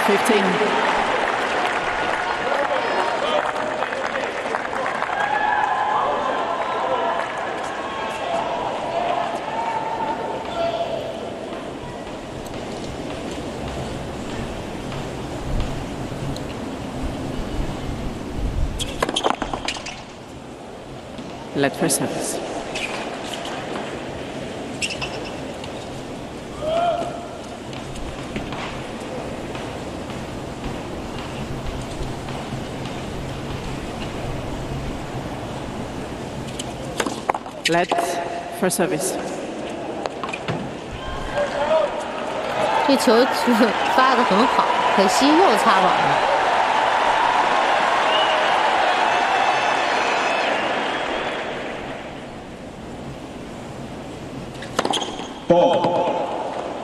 15. Let for service. Let for service. 这球发得很好，可惜又擦网了。 Ball.